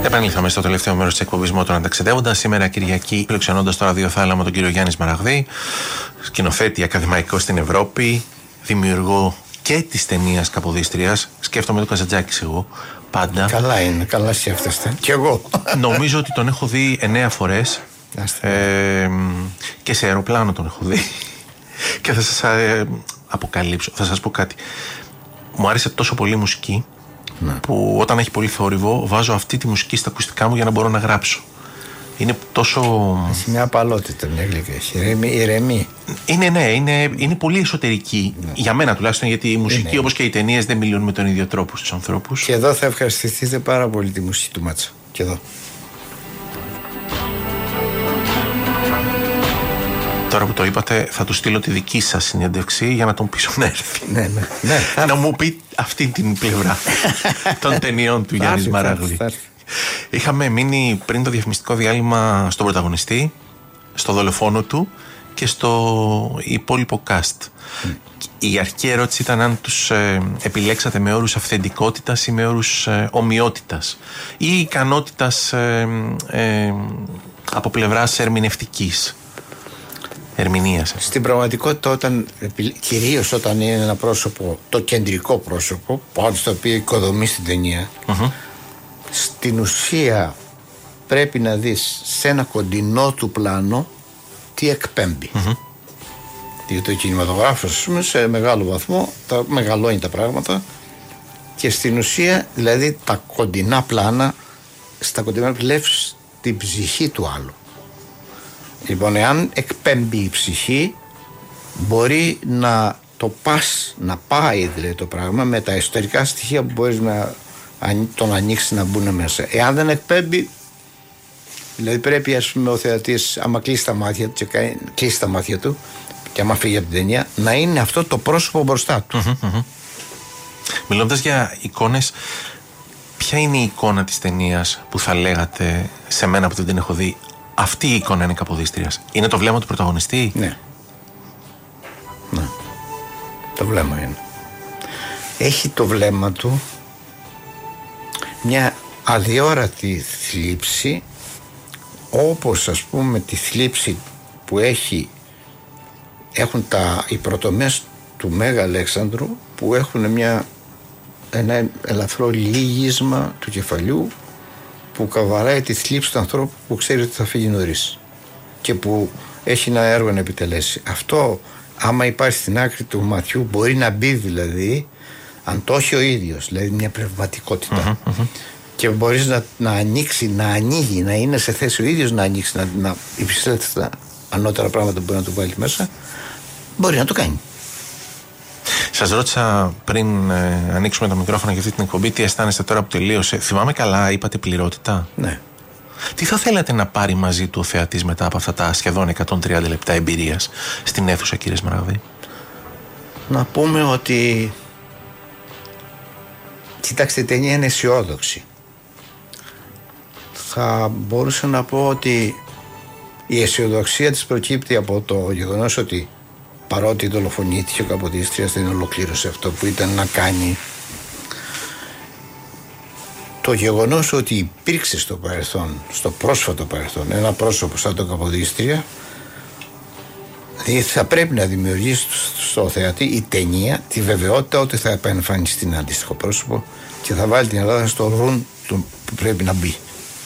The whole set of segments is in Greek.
Επανήλθαμε στο τελευταίο μέρος της εκπομπής Μότορα Ταξιδεύοντας. Σήμερα Κυριακή, φιλοξενώντας το ραδιοθάλαμο τον κύριο Γιάννη Σμαραγδή, σκηνοθέτη ακαδημαϊκό στην Ευρώπη, δημιουργό και της ταινίας Καποδίστριας. Σκέφτομαι το Καζαντζάκης εγώ πάντα. Καλά είναι, καλά σκέφτεστε. Κι εγώ. Νομίζω ότι τον έχω δει 9 φορές. Και σε αεροπλάνο τον έχω δει. Και θα σας αποκαλύψω, θα σας πω κάτι. Μου άρεσε τόσο πολύ η μουσική, που όταν έχει πολύ θόρυβο βάζω αυτή τη μουσική στα ακουστικά μου για να μπορώ να γράψω. Είναι τόσο... Έχει μια απαλότητα, μια γλυκά. Ηρεμή. Είναι πολύ εσωτερική. Για μένα τουλάχιστον, γιατί η μουσική όπως και οι ταινίες δεν μιλούν με τον ίδιο τρόπο στους ανθρώπους. Και εδώ θα ευχαριστηθείτε πάρα πολύ τη μουσική του Μάτσα. Και εδώ. Τώρα που το είπατε, θα του στείλω τη δική σας συνέντευξη για να τον πείσω να έρθει. Ναι. Να μου πει αυτή την πλευρά των ταινιών του Γιάννη Σμαραγδή. Είχαμε μείνει πριν το διαφημιστικό διάλειμμα στον πρωταγωνιστή, στο δολοφόνο του και στο υπόλοιπο cast. Η αρχική ερώτηση ήταν αν τους επιλέξατε με όρους αυθεντικότητας ή με όρους ομοιότητας ή ικανότητας από πλευράς ερμηνευτικής. Ερμηνείας. Στην πραγματικότητα, κυρίως όταν είναι ένα πρόσωπο, το κεντρικό πρόσωπο, πάνω στο οποίο οικοδομεί την ταινία, στην ουσία πρέπει να δεις σε ένα κοντινό του πλάνο τι εκπέμπει. Γιατί το κινηματογράφος, σε μεγάλο βαθμό, μεγαλώνει τα πράγματα και στην ουσία, δηλαδή τα κοντινά πλάνα, στα κοντινά βλέπεις την ψυχή του άλλου. Λοιπόν, εάν εκπέμπει η ψυχή, μπορεί να το να πάει δηλαδή το πράγμα με τα εσωτερικά στοιχεία που μπορείς να τον ανοίξει να μπουν μέσα. Εάν δεν εκπέμπει, δηλαδή πρέπει, ας πούμε, ο θεατής, άμα κλείσει τα μάτια του και άμα φύγει από την ταινία, να είναι αυτό το πρόσωπο μπροστά του. Μιλώντας για εικόνες, ποια είναι η εικόνα της ταινίας που θα λέγατε σε μένα που δεν την έχω δει? Αυτή η εικόνα είναι Καποδίστριας. Είναι το βλέμμα του πρωταγωνιστή? Ναι. Το βλέμμα είναι. Έχει το βλέμμα του μια αδιόρατη θλίψη, όπως ας πούμε τη θλίψη που έχουν οι πρωτομές του Μέγα Αλέξανδρου, που έχουν ένα ελαφρό λύγισμα του κεφαλιού που καβαράει τη θλίψη του ανθρώπου που ξέρει ότι θα φύγει νωρίς και που έχει ένα έργο να επιτελέσει. Αυτό, άμα υπάρχει στην άκρη του ματιού, μπορεί να μπει, δηλαδή, αν το έχει ο ίδιος, δηλαδή μια πνευματικότητα, και μπορείς να ανοίξει, να ανοίγει, να είναι σε θέση ο ίδιος να ανοίξει, να υψηλέται στα ανώτερα πράγματα που μπορεί να του βάλει μέσα, μπορεί να το κάνει. Σας ρώτησα πριν ανοίξουμε το μικρόφωνο για αυτή την εκπομπή, τι αισθάνεστε τώρα που τελείωσε. Θυμάμαι καλά, είπατε πληρότητα. Ναι. Τι θα θέλατε να πάρει μαζί του ο θεατής μετά από αυτά τα σχεδόν 130 λεπτά εμπειρίας στην αίθουσα, κύριε Σμαραγδή? Να πούμε ότι, κοιτάξτε, η ταινία είναι αισιόδοξη. Θα μπορούσα να πω ότι η αισιοδοξία της προκύπτει από το γεγονός ότι, παρότι δολοφονήθηκε ο Καποδίστριας, δεν ολοκλήρωσε αυτό που ήταν να κάνει. Το γεγονός ότι υπήρξε στο παρελθόν, στο πρόσφατο παρελθόν, ένα πρόσωπο σαν τον Καποδίστρια, θα πρέπει να δημιουργήσει στο θεατή η ταινία τη βεβαιότητα ότι θα επανεμφανιστεί ένα αντίστοιχο πρόσωπο και θα βάλει την Ελλάδα στο ρουν που πρέπει να μπει.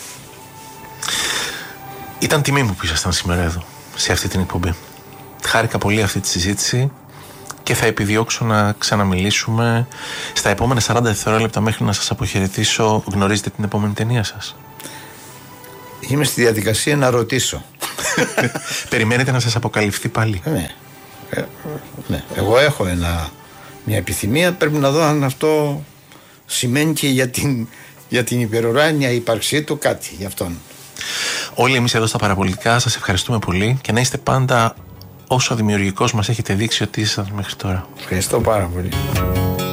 Ήταν τιμή μου που ήσασταν σήμερα εδώ, σε αυτή την εκπομπή. Χάρηκα πολύ αυτή τη συζήτηση και θα επιδιώξω να ξαναμιλήσουμε στα επόμενα 40 δευτερόλεπτα μέχρι να σας αποχαιρετήσω. Γνωρίζετε την επόμενη ταινία σας? Είμαι στη διαδικασία να ρωτήσω. Περιμένετε να σας αποκαλυφθεί πάλι? Ναι. Εγώ έχω μια επιθυμία, πρέπει να δω αν αυτό σημαίνει και για την υπερουράνια ύπαρξή του κάτι γι' αυτόν. Όλοι εμείς εδώ στα Παραπολιτικά σας ευχαριστούμε πολύ και να είστε πάντα όσο δημιουργικός μας έχετε δείξει ότι ήσασταν μέχρι τώρα. Ευχαριστώ πάρα πολύ.